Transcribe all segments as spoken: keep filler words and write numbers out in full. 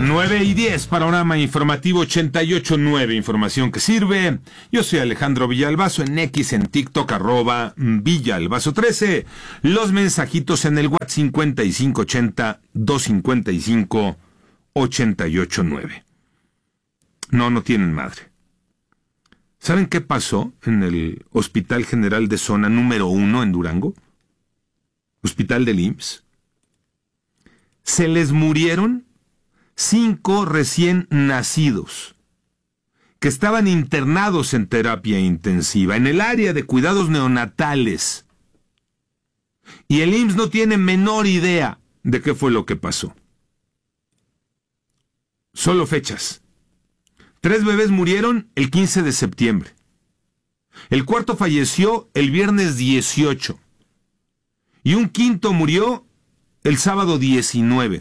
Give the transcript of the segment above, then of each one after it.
nueve y diez, panorama informativo ochenta y ocho punto nueve, información que sirve. Yo soy Alejandro Villalbazo, en X, en TikTok, arroba Villalbazo trece. Los mensajitos en el WhatsApp cincuenta y cinco ochenta, doscientos cincuenta y cinco, ochenta y ocho nueve. No, no tienen madre. ¿Saben qué pasó en el Hospital General de Zona número uno en Durango? Hospital del I M S S. Se les murieron cinco recién nacidos que estaban internados en terapia intensiva, en el área de cuidados neonatales. Y el I M S S no tiene menor idea de qué fue lo que pasó. Solo fechas. Tres bebés murieron el quince de septiembre. El cuarto falleció el viernes dieciocho. Y un quinto murió el sábado diecinueve.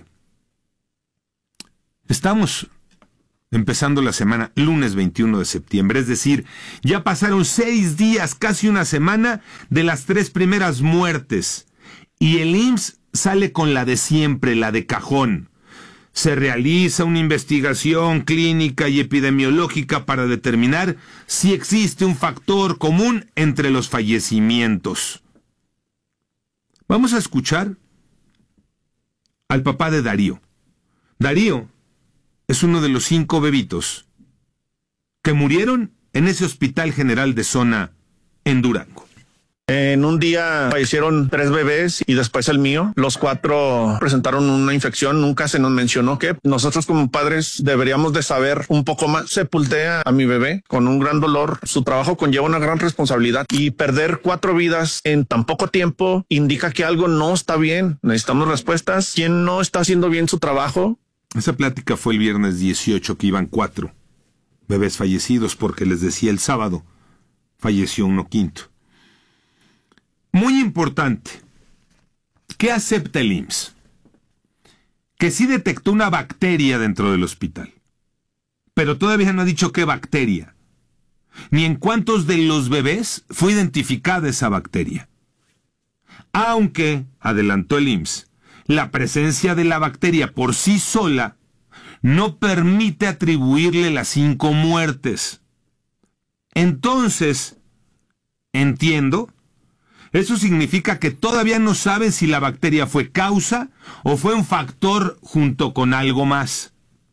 Estamos empezando la semana lunes veintiuno de septiembre, es decir, ya pasaron seis días, casi una semana, de las tres primeras muertes. Y el I M S S sale con la de siempre, la de cajón. Se realiza una investigación clínica y epidemiológica para determinar si existe un factor común entre los fallecimientos. Vamos a escuchar al papá de Darío. Darío es uno de los cinco bebitos que murieron en ese Hospital General de Zona en Durango. En un día fallecieron tres bebés y después el mío. Los cuatro presentaron una infección. Nunca se nos mencionó que nosotros como padres deberíamos de saber un poco más. Sepulté a mi bebé con un gran dolor. Su trabajo conlleva una gran responsabilidad y perder cuatro vidas en tan poco tiempo indica que algo no está bien. Necesitamos respuestas. ¿Quién no está haciendo bien su trabajo? Esa plática fue el viernes dieciocho, que iban cuatro bebés fallecidos, porque les decía el sábado falleció uno quinto. Muy importante, ¿qué acepta el I M S S? Que sí detectó una bacteria dentro del hospital, pero todavía no ha dicho qué bacteria, ni en cuántos de los bebés fue identificada esa bacteria. Aunque, adelantó el I M S S, la presencia de la bacteria por sí sola no permite atribuirle las cinco muertes. Entonces, entiendo, eso significa que todavía no saben si la bacteria fue causa o fue un factor junto con algo más.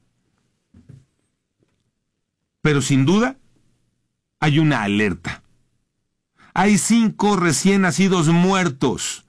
Pero sin duda, hay una alerta. Hay cinco recién nacidos muertos.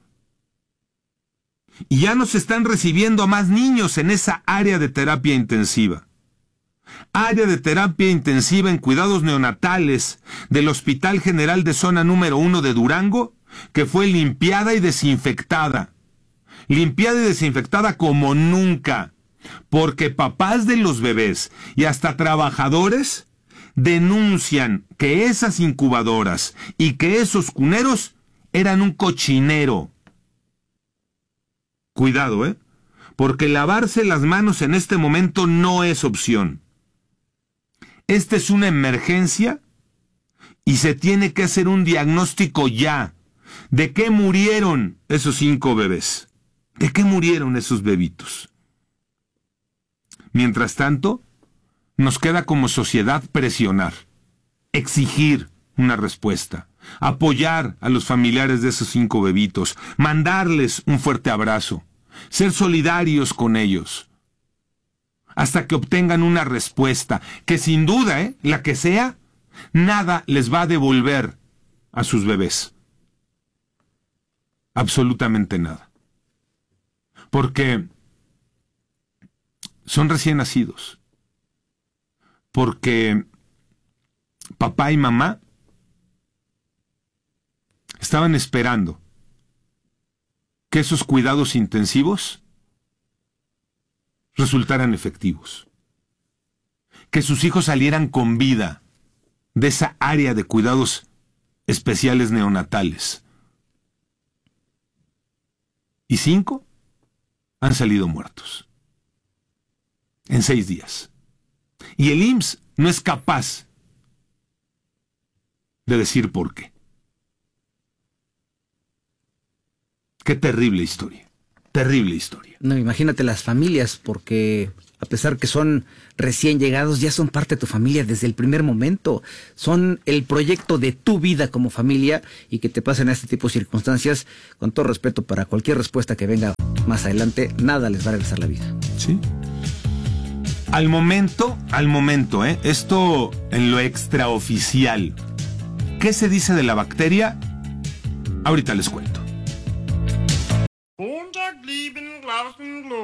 Y ya no se están recibiendo a más niños en esa área de terapia intensiva. Área de terapia intensiva en cuidados neonatales del Hospital General de Zona número uno de Durango, que fue limpiada y desinfectada. Limpiada y desinfectada como nunca, porque papás de los bebés y hasta trabajadores denuncian que esas incubadoras y que esos cuneros eran un cochinero. Cuidado, ¿eh? Porque lavarse las manos en este momento no es opción. Esta es una emergencia y se tiene que hacer un diagnóstico ya. ¿De qué murieron esos cinco bebés? ¿De qué murieron esos bebitos? Mientras tanto, nos queda como sociedad presionar, exigir una respuesta, apoyar a los familiares de esos cinco bebitos, mandarles un fuerte abrazo, ser solidarios con ellos, hasta que obtengan una respuesta que sin duda, ¿eh? la que sea, nada les va a devolver a sus bebés. Absolutamente nada. Porque son recién nacidos. Porque papá y mamá estaban esperando que esos cuidados intensivos resultaran efectivos. Que sus hijos salieran con vida de esa área de cuidados especiales neonatales. Y cinco han salido muertos. En seis días. Y el I M S S no es capaz de decir por qué. Qué terrible historia. Terrible historia. No, imagínate las familias, porque a pesar que son recién llegados, ya son parte de tu familia desde el primer momento. Son el proyecto de tu vida como familia, y que te pasen a este tipo de circunstancias, con todo respeto para cualquier respuesta que venga más adelante, nada les va a regresar la vida. Sí. Al momento, al momento, ¿eh? Esto en lo extraoficial. ¿Qué se dice de la bacteria? Ahorita les cuento.